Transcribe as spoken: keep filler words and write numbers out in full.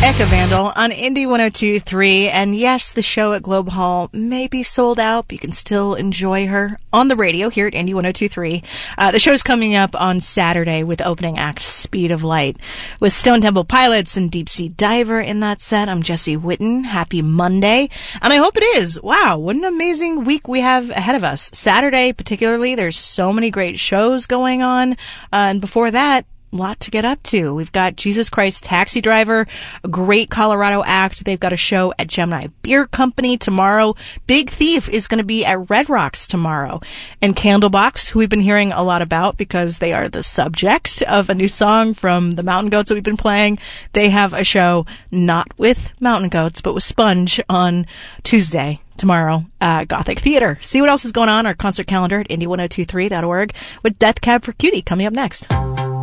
Eka Vandal on Indie one oh two point three, and yes, the show at Globe Hall may be sold out, but you can still enjoy her on the radio here at Indie one oh two point three. Uh, the show's coming up on Saturday with opening act Speed of Light. With Stone Temple Pilots and Deep Sea Diver in that set, I'm Jesse Whitten. Happy Monday, and I hope it is. Wow, what an amazing week we have ahead of us. Saturday particularly, there's so many great shows going on, uh, and before that, lot to get up to. We've got Jesus Christ Taxi Driver, a great Colorado act. They've got a show at Gemini Beer Company tomorrow. Big Thief is going to be at Red Rocks tomorrow. And Candlebox, who we've been hearing a lot about because they are the subject of a new song from the Mountain Goats that we've been playing. They have a show not with Mountain Goats, but with Sponge on Tuesday. Tomorrow, uh, Gothic Theater. See what else is going on, our concert calendar at indie ten twenty-three dot org with Death Cab for Cutie coming up next.